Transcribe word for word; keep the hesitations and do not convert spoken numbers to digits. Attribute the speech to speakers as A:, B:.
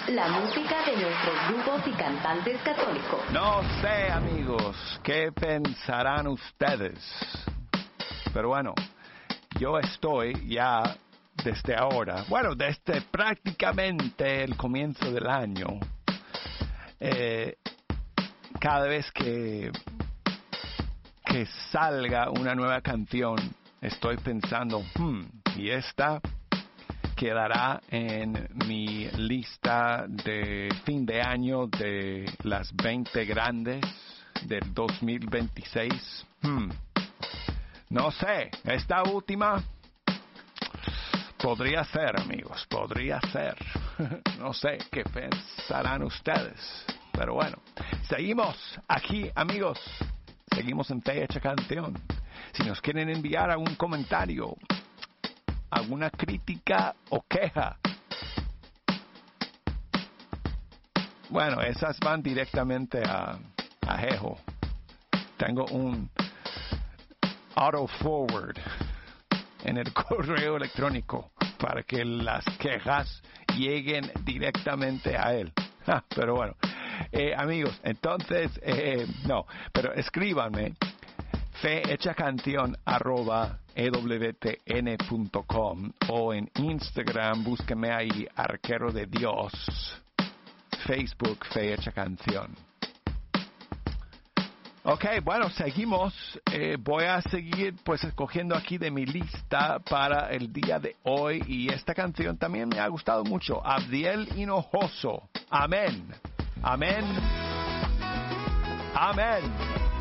A: la música de nuestros grupos y cantantes católicos.
B: No sé, amigos, qué pensarán ustedes. Pero bueno, yo estoy ya desde ahora, bueno, desde prácticamente el comienzo del año, eh, cada vez que, que salga una nueva canción, estoy pensando, hmm, y esta quedará en mi lista de fin de año de las veinte grandes del dos mil veintiséis. Hmm. No sé, esta última podría ser, amigos, podría ser. No sé qué pensarán ustedes, pero bueno, seguimos aquí, amigos, seguimos en Fe Hecha Canción. Si nos quieren enviar algún comentario, alguna crítica o queja, bueno, esas van directamente a, a Jejo. Tengo un auto forward en el correo electrónico para que las quejas lleguen directamente a él. Ah, pero bueno, eh, amigos, entonces, eh, no, pero escríbanme fehechacanción arroba ewtn punto com o en Instagram búsqueme ahí, Arquero de Dios, Facebook Fe Hecha Canción. Ok, bueno, seguimos. Eh, voy a seguir pues escogiendo aquí de mi lista para el día de hoy, y esta canción también me ha gustado mucho. Abdiel Hinojoso. Amén. Amén. Amén.